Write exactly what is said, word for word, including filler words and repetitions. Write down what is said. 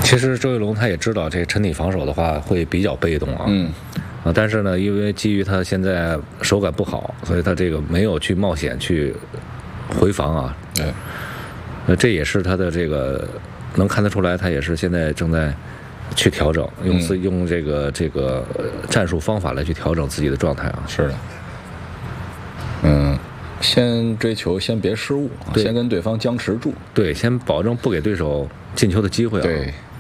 其实周玉龙他也知道这个沉体防守的话会比较被动啊， 嗯， 啊，但是呢，因为基于他现在手感不好，所以他这个没有去冒险去回防啊。 对， 呃，这也是他的这个能看得出来，他也是现在正在去调整，用自、嗯、用这个这个战术方法来去调整自己的状态啊。 是的，嗯。先追求，先别失误，先跟对方僵持住。 对，先保证不给对手进球的机会啊。 对，